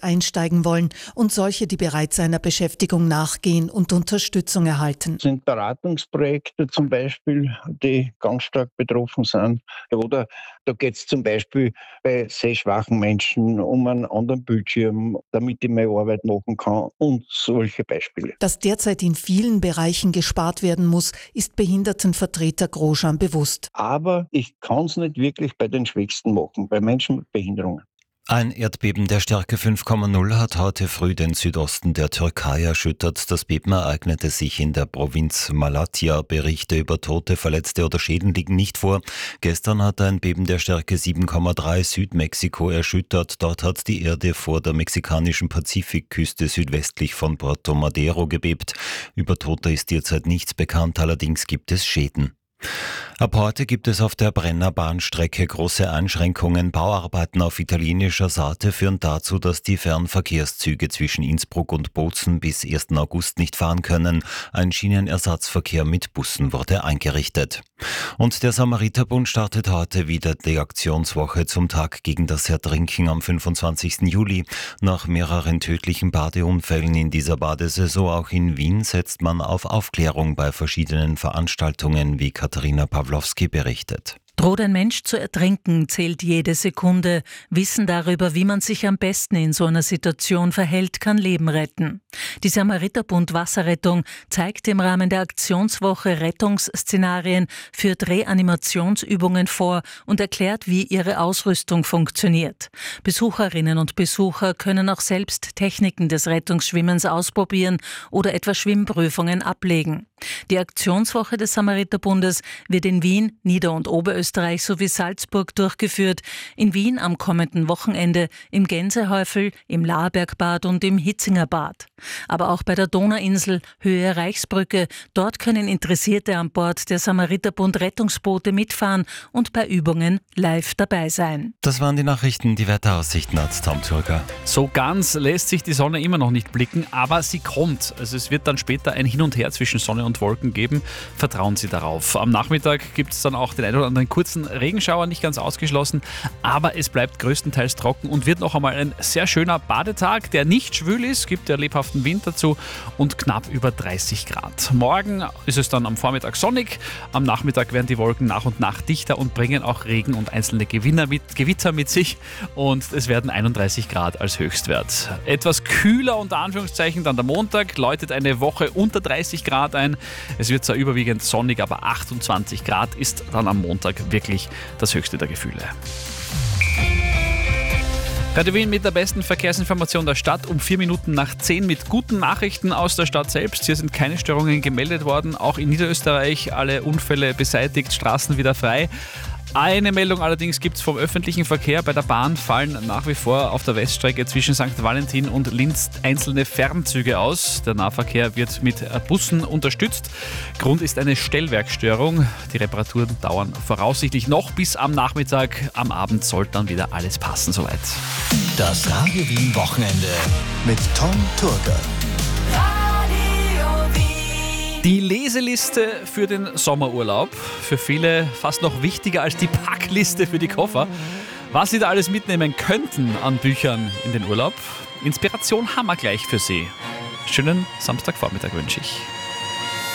einsteigen wollen und solche, die bereits einer Beschäftigung nachgehen und Unterstützung erhalten. Das sind Beratungsprojekte zum Beispiel, die ganz stark betroffen sind. Oder da geht es zum Beispiel bei sehschwachen Menschen um einen anderen Bildschirm, damit ich meine Arbeit machen kann und solche Beispiele. Dass derzeit in vielen Bereichen gespart werden muss, ist Behindertenvertreter Grosjean bewusst. Aber ich kann es nicht wirklich bei den Schwächsten machen, bei Menschen mit Behinderungen. Ein Erdbeben der Stärke 5,0 hat heute früh den Südosten der Türkei erschüttert. Das Beben ereignete sich in der Provinz Malatya. Berichte über Tote, Verletzte oder Schäden liegen nicht vor. Gestern hat ein Beben der Stärke 7,3 Südmexiko erschüttert. Dort hat die Erde vor der mexikanischen Pazifikküste südwestlich von Puerto Madero gebebt. Über Tote ist derzeit nichts bekannt, allerdings gibt es Schäden. Ab heute gibt es auf der Brenner Bahnstrecke große Einschränkungen. Bauarbeiten auf italienischer Seite führen dazu, dass die Fernverkehrszüge zwischen Innsbruck und Bozen bis 1. August nicht fahren können. Ein Schienenersatzverkehr mit Bussen wurde eingerichtet. Und der Samariterbund startet heute wieder die Aktionswoche zum Tag gegen das Ertrinken am 25. Juli. Nach mehreren tödlichen Badeunfällen in dieser Badesaison auch in Wien setzt man auf Aufklärung bei verschiedenen Veranstaltungen, wie Katharina Pawlowski berichtet. Droht ein Mensch zu ertrinken, zählt jede Sekunde. Wissen darüber, wie man sich am besten in so einer Situation verhält, kann Leben retten. Die Samariterbund Wasserrettung zeigt im Rahmen der Aktionswoche Rettungsszenarien, führt Reanimationsübungen vor und erklärt, wie ihre Ausrüstung funktioniert. Besucherinnen und Besucher können auch selbst Techniken des Rettungsschwimmens ausprobieren oder etwa Schwimmprüfungen ablegen. Die Aktionswoche des Samariterbundes wird in Wien, Nieder- und Oberösterreich sowie Salzburg durchgeführt. In Wien am kommenden Wochenende, im Gänsehäufel, im Laarbergbad und im Hitzingerbad. Aber auch bei der Donauinsel, Höhe Reichsbrücke, dort können Interessierte an Bord der Samariterbund Rettungsboote mitfahren und bei Übungen live dabei sein. Das waren die Nachrichten, die Wetteraussichten hat Tom Turger. So ganz lässt sich die Sonne immer noch nicht blicken, aber sie kommt. Also es wird dann später ein Hin und Her zwischen Sonne und Wolken geben. Vertrauen Sie darauf. Am Nachmittag gibt es dann auch den einen oder anderen kurzen Regenschauer, nicht ganz ausgeschlossen, aber es bleibt größtenteils trocken und wird noch einmal ein sehr schöner Badetag, der nicht schwül ist, gibt ja lebhaften Wind dazu und knapp über 30 Grad. Morgen ist es dann am Vormittag sonnig, am Nachmittag werden die Wolken nach und nach dichter und bringen auch Regen und einzelne Gewitter mit sich und es werden 31 Grad als Höchstwert. Etwas kühler unter Anführungszeichen dann der Montag, läutet eine Woche unter 30 Grad ein. Es wird zwar überwiegend sonnig, aber 28 Grad ist dann am Montag wirklich das höchste der Gefühle. Radio Wien mit der besten Verkehrsinformation der Stadt um 4 Minuten nach 10 mit guten Nachrichten aus der Stadt selbst. Hier sind keine Störungen gemeldet worden, auch in Niederösterreich alle Unfälle beseitigt, Straßen wieder frei. Eine Meldung allerdings gibt es vom öffentlichen Verkehr. Bei der Bahn fallen nach wie vor auf der Weststrecke zwischen St. Valentin und Linz einzelne Fernzüge aus. Der Nahverkehr wird mit Bussen unterstützt. Grund ist eine Stellwerkstörung. Die Reparaturen dauern voraussichtlich noch bis am Nachmittag. Am Abend soll dann wieder alles passen soweit. Das Radio Wien Wochenende mit Tom Turger. Die Leseliste für den Sommerurlaub. Für viele fast noch wichtiger als die Packliste für die Koffer. Was Sie da alles mitnehmen könnten an Büchern in den Urlaub. Inspiration haben wir gleich für Sie. Schönen Samstagvormittag wünsche ich.